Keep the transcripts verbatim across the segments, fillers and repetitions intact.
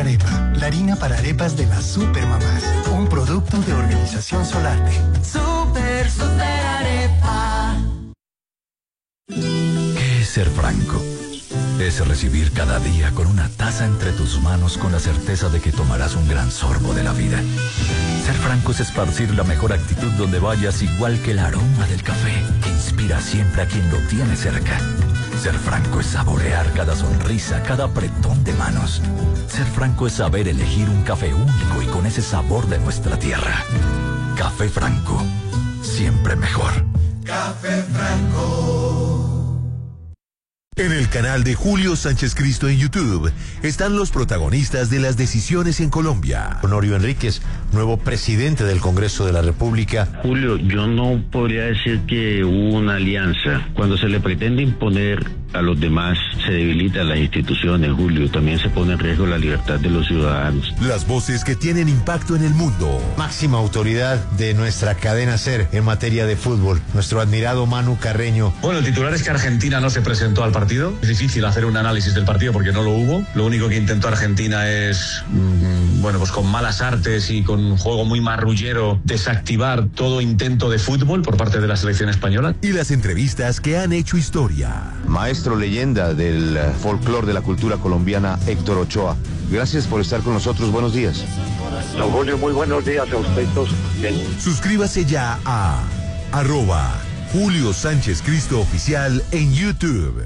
Arepa, la harina para arepas de las supermamás. Un producto de Organización Solarte. Super, super arepa. ¿Qué es ser franco? Es recibir cada día con una taza entre tus manos con la certeza de que tomarás un gran sorbo de la vida. Ser franco es esparcir la mejor actitud donde vayas, igual que el aroma del café que inspira siempre a quien lo tiene cerca. Ser franco es saborear cada sonrisa, cada apretón de manos. Ser franco es saber elegir un café único y con ese sabor de nuestra tierra. Café Franco, siempre mejor. Café Franco. En el canal de Julio Sánchez Cristo en YouTube están los protagonistas de las decisiones en Colombia. Honorio Enríquez, nuevo presidente del Congreso de la República. Julio, yo no podría decir que hubo una alianza. Cuando se le pretende imponer a los demás, se debilitan las instituciones, Julio. También se pone en riesgo la libertad de los ciudadanos. Las voces que tienen impacto en el mundo. Máxima autoridad de nuestra cadena SER en materia de fútbol, nuestro admirado Manu Carreño. Bueno, el titular es que Argentina no se presentó al partido. Es difícil hacer un análisis del partido porque no lo hubo. Lo único que intentó Argentina es, mmm, bueno, pues con malas artes y con un juego muy marrullero, desactivar todo intento de fútbol por parte de la selección española. Y las entrevistas que han hecho historia. Maestro leyenda del folclore de la cultura colombiana, Héctor Ochoa. Gracias por estar con nosotros. Buenos días. Don Julio, muy buenos días a usted. Suscríbase ya a arroba Julio Sánchez Cristo Oficial en YouTube.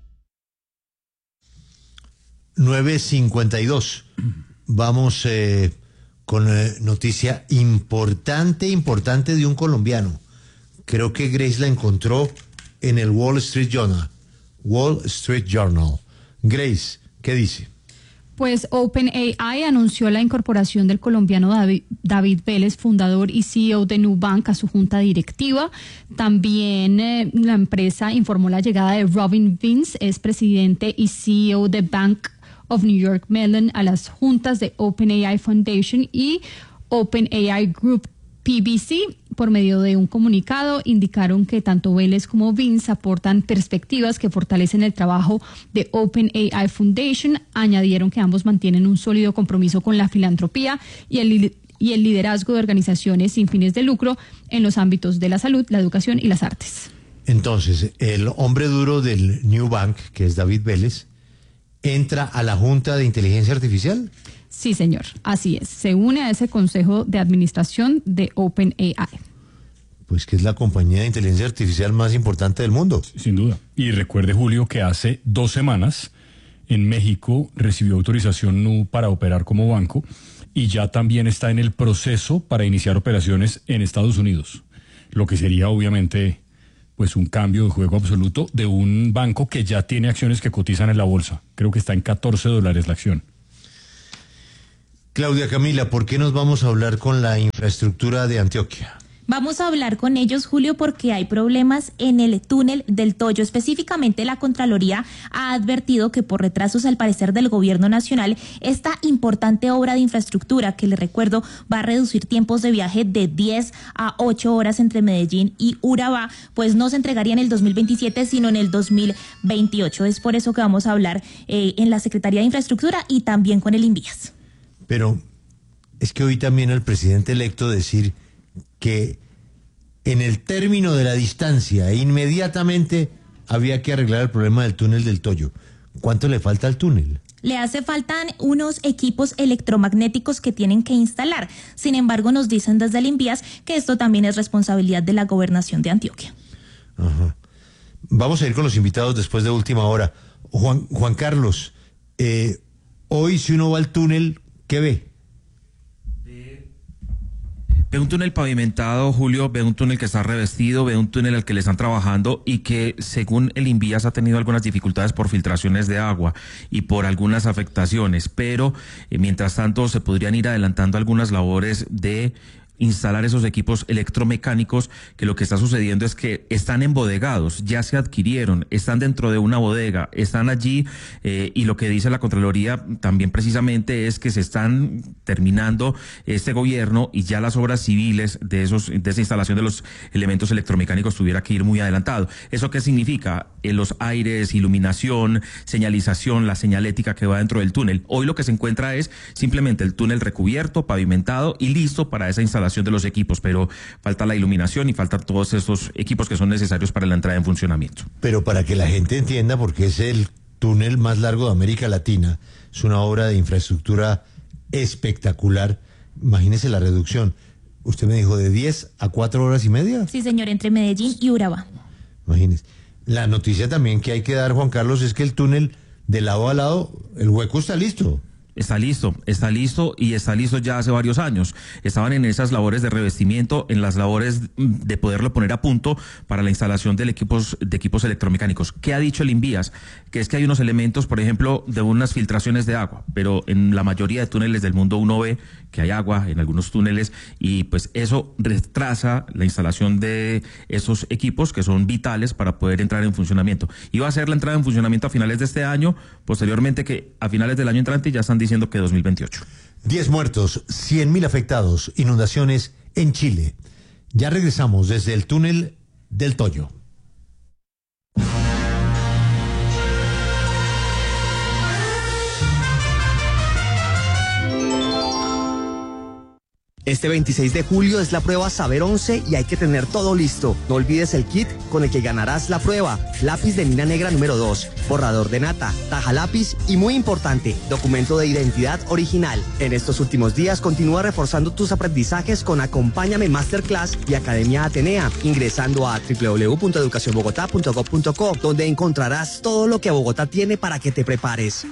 nueve cincuenta y dos. Vamos eh, con eh, noticia importante, importante de un colombiano. Creo que Grace la encontró en el Wall Street Journal. Wall Street Journal. Grace, ¿qué dice? Pues OpenAI anunció la incorporación del colombiano David, David Vélez, fundador y C E O de Nubank, a su junta directiva. También eh, la empresa informó la llegada de Robin Vince, es presidente y C E O de Bank of New York Mellon, a las juntas de OpenAI Foundation y OpenAI Group P B C. Por medio de un comunicado, indicaron que tanto Vélez como Vince aportan perspectivas que fortalecen el trabajo de OpenAI Foundation. Añadieron que ambos mantienen un sólido compromiso con la filantropía y el, y el liderazgo de organizaciones sin fines de lucro en los ámbitos de la salud, la educación y las artes. Entonces, el hombre duro del New Bank, que es David Vélez, entra a la Junta de Inteligencia Artificial. Sí, señor, así es. Se une a ese consejo de administración de OpenAI. Pues que es la compañía de inteligencia artificial más importante del mundo. Sin duda. Y recuerde, Julio, que hace dos semanas en México recibió autorización N U para operar como banco y ya también está en el proceso para iniciar operaciones en Estados Unidos. Lo que sería, obviamente, pues un cambio de juego absoluto de un banco que ya tiene acciones que cotizan en la bolsa. Creo que está en catorce dólares la acción. Claudia Camila, ¿por qué nos vamos a hablar con la infraestructura de Antioquia? Vamos a hablar con ellos, Julio, porque hay problemas en el túnel del Toyo. Específicamente, la Contraloría ha advertido que por retrasos, al parecer, del gobierno nacional, esta importante obra de infraestructura, que le recuerdo va a reducir tiempos de viaje de diez a ocho horas entre Medellín y Urabá, pues no se entregaría en el dos mil veintisiete, sino en el dos mil veintiocho. Es por eso que vamos a hablar eh, en la Secretaría de Infraestructura y también con el INVIAS. Pero es que oí también al presidente electo decir que en el término de la distancia inmediatamente había que arreglar el problema del túnel del Toyo. ¿Cuánto le falta al túnel? Le hace faltan unos equipos electromagnéticos que tienen que instalar. Sin embargo, nos dicen desde el INVIAS que esto también es responsabilidad de la gobernación de Antioquia. Ajá. Vamos a ir con los invitados después de última hora. Juan, Juan Carlos, eh, hoy si uno va al túnel, ¿qué ve? Ve un túnel pavimentado, Julio, ve un túnel que está revestido, ve un túnel al que le están trabajando y que, según el INVIAS, ha tenido algunas dificultades por filtraciones de agua y por algunas afectaciones, pero eh, mientras tanto se podrían ir adelantando algunas labores de instalar esos equipos electromecánicos, que lo que está sucediendo es que están embodegados, ya se adquirieron, están dentro de una bodega, están allí eh, y lo que dice la Contraloría también precisamente es que se están terminando este gobierno y ya las obras civiles de esos de esa instalación de los elementos electromecánicos tuviera que ir muy adelantado. ¿Eso qué significa? Eh, los aires, iluminación, señalización, la señalética que va dentro del túnel. Hoy lo que se encuentra es simplemente el túnel recubierto, pavimentado y listo para esa instalación de los equipos, pero falta la iluminación y faltan todos estos equipos que son necesarios para la entrada en funcionamiento. Pero para que la gente entienda, porque es el túnel más largo de América Latina, es una obra de infraestructura espectacular. Imagínese la reducción. Usted me dijo de diez a cuatro horas y media. Sí, señor, entre Medellín y Urabá. Imagínese. La noticia también que hay que dar, Juan Carlos, es que el túnel de lado a lado, el hueco está listo. Está listo, está listo y está listo ya hace varios años. Estaban en esas labores de revestimiento, en las labores de poderlo poner a punto para la instalación de equipos, de equipos electromecánicos. ¿Qué ha dicho el Invías? Que es que hay unos elementos, por ejemplo, de unas filtraciones de agua, pero en la mayoría de túneles del mundo uno ve que hay agua en algunos túneles y pues eso retrasa la instalación de esos equipos que son vitales para poder entrar en funcionamiento. Iba a ser la entrada en funcionamiento a finales de este año, posteriormente que a finales del año entrante ya están diciendo que dos mil veintiocho. diez muertos, cien mil afectados, inundaciones en Chile. Ya regresamos desde el túnel del Toyo. Este veintiséis de julio es la prueba Saber once y hay que tener todo listo. No olvides el kit con el que ganarás la prueba. Lápiz de mina negra número dos, borrador de nata, taja lápiz y muy importante, documento de identidad original. En estos últimos días continúa reforzando tus aprendizajes con Acompáñame Masterclass y Academia Atenea, ingresando a doble u doble u doble u punto educación bogotá punto gob punto co, donde encontrarás todo lo que Bogotá tiene para que te prepares.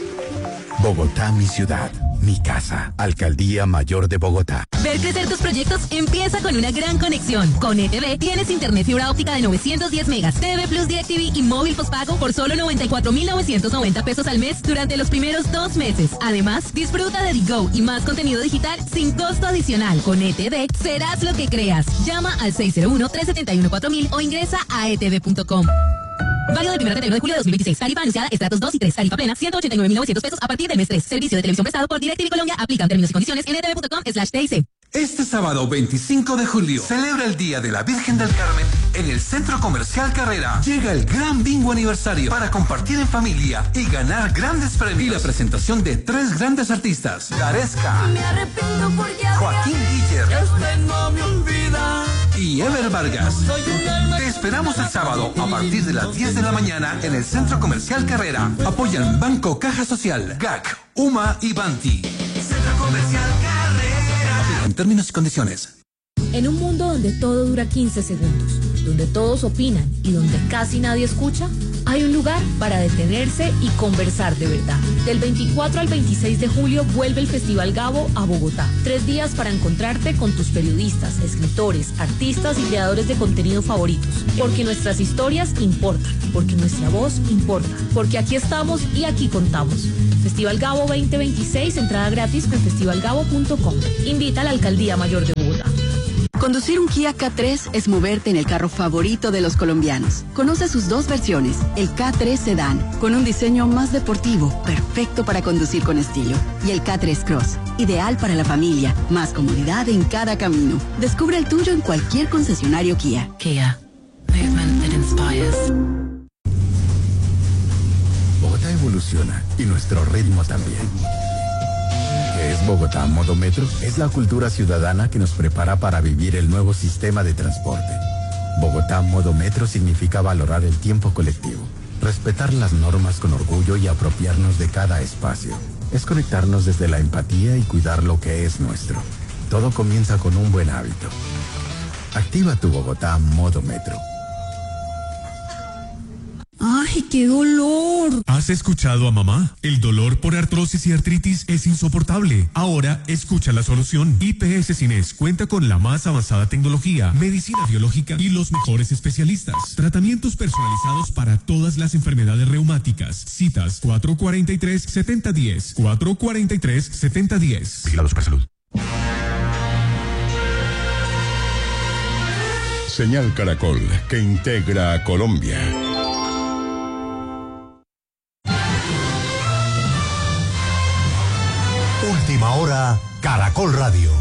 Bogotá, mi ciudad, mi casa. Alcaldía Mayor de Bogotá. Ver crecer tus proyectos empieza con una gran conexión. Con E T V tienes internet fibra óptica de novecientos diez megas, T V Plus DirecTV y móvil postpago por solo noventa y cuatro mil novecientos noventa pesos al mes durante los primeros dos meses. Además, disfruta de Digo y más contenido digital sin costo adicional. Con E T V serás lo que creas. Llama al seis cero uno, tres siete uno, cuatro mil o ingresa a e t v punto com. Válido del primero al treinta y uno de julio de dos mil veintiséis. Tarifa anunciada, estratos dos y tres. Tarifa plena, ciento ochenta y nueve mil novecientos pesos a partir del mes tres. Servicio de televisión prestado por DirecTV Colombia. Aplican términos y condiciones en e t v punto com slash t i c. Este sábado veinticinco de julio celebra el Día de la Virgen del Carmen en el Centro Comercial Carrera. Llega el gran bingo aniversario para compartir en familia y ganar grandes premios. Y la presentación de tres grandes artistas: Garesca, Me arrepiento porque Joaquín Guiller este no me olvida. y Ever Vargas. Te esperamos el sábado a partir de las diez de la mañana en el Centro Comercial Carrera. Apoyan Banco Caja Social, G A C, U M A y Banti. Centro Comercial Carrera. En términos y condiciones. En un mundo donde todo dura quince segundos, donde todos opinan y donde casi nadie escucha, hay un lugar para detenerse y conversar de verdad. Del veinticuatro al veintiséis de julio vuelve el Festival Gabo a Bogotá. Tres días para encontrarte con tus periodistas, escritores, artistas y creadores de contenido favoritos. Porque nuestras historias importan, porque nuestra voz importa, porque aquí estamos y aquí contamos. Festival Gabo veinte veintiséis, entrada gratis en festival gabo punto com. Invita a la Alcaldía Mayor de Bogotá. Conducir un Kia K tres es moverte en el carro favorito de los colombianos. Conoce sus dos versiones, el K tres Sedan, con un diseño más deportivo, perfecto para conducir con estilo, y el K tres Cross, ideal para la familia, más comodidad en cada camino. Descubre el tuyo en cualquier concesionario Kia. Kia, movement that inspires. Bogotá evoluciona y nuestro ritmo también. ¿Qué es Bogotá Modo Metro? Es la cultura ciudadana que nos prepara para vivir el nuevo sistema de transporte. Bogotá Modo Metro significa valorar el tiempo colectivo, respetar las normas con orgullo y apropiarnos de cada espacio. Es conectarnos desde la empatía y cuidar lo que es nuestro. Todo comienza con un buen hábito. Activa tu Bogotá Modo Metro. ¡Ay, qué dolor! ¿Has escuchado a mamá? El dolor por artrosis y artritis es insoportable. Ahora, escucha la solución. I P S Cines cuenta con la más avanzada tecnología, medicina biológica y los mejores especialistas. Tratamientos personalizados para todas las enfermedades reumáticas. Citas cuatro cuatro tres, siete cero uno cero. cuatro cuatro tres, siete cero uno cero. Vigilado Supersalud. Señal Caracol, que integra a Colombia. Última hora, Caracol Radio.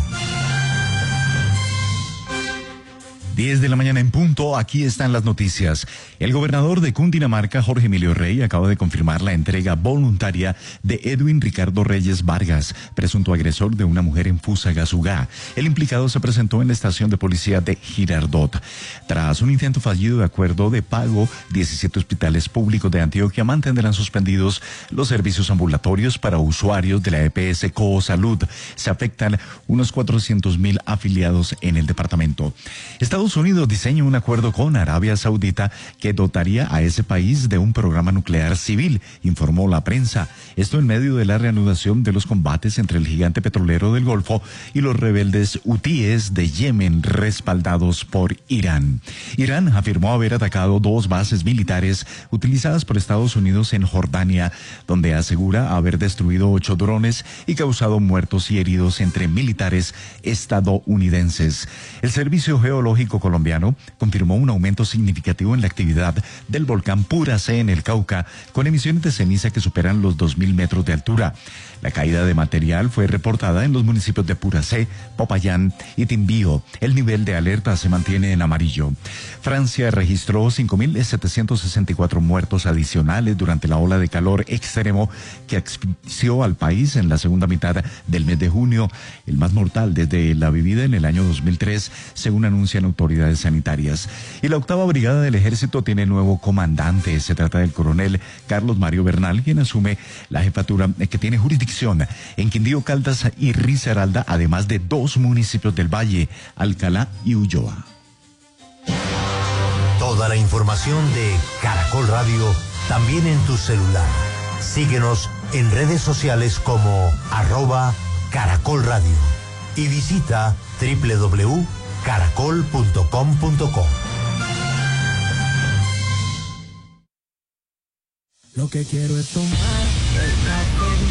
diez de la mañana en punto, aquí están las noticias. El gobernador de Cundinamarca, Jorge Emilio Rey, acaba de confirmar la entrega voluntaria de Edwin Ricardo Reyes Vargas, presunto agresor de una mujer en Fusagasugá. El implicado se presentó en la estación de policía de Girardot. Tras un intento fallido de acuerdo de pago, diecisiete hospitales públicos de Antioquia mantendrán suspendidos los servicios ambulatorios para usuarios de la E P S Coosalud. Se afectan unos cuatrocientos mil afiliados en el departamento. Estados Unidos diseña un acuerdo con Arabia Saudita que dotaría a ese país de un programa nuclear civil, informó la prensa. Esto en medio de la reanudación de los combates entre el gigante petrolero del Golfo y los rebeldes hutíes de Yemen, respaldados por Irán. Irán afirmó haber atacado dos bases militares utilizadas por Estados Unidos en Jordania, donde asegura haber destruido ocho drones y causado muertos y heridos entre militares estadounidenses. El Servicio Geológico colombiano confirmó un aumento significativo en la actividad del volcán Puracé en el Cauca, con emisiones de ceniza que superan los dos mil metros de altura. La caída de material fue reportada en los municipios de Puracé, Popayán y Timbío. El nivel de alerta se mantiene en amarillo. Francia registró cinco mil setecientos sesenta y cuatro muertos adicionales durante la ola de calor extremo que asfixió al país en la segunda mitad del mes de junio, el más mortal desde la vivida en el año dos mil tres, según anuncian autoridades sanitarias. Y la octava brigada del ejército tiene nuevo comandante. Se trata del coronel Carlos Mario Bernal, quien asume la jefatura que tiene jurisdicción en Quindío, Caldas y Risaralda, además de dos municipios del Valle, Alcalá y Ulloa. Toda la información de Caracol Radio también en tu celular. Síguenos en redes sociales como arroba Caracol Radio y visita doble u doble u doble u punto caracol punto com punto co. Lo que quiero es tomar el café.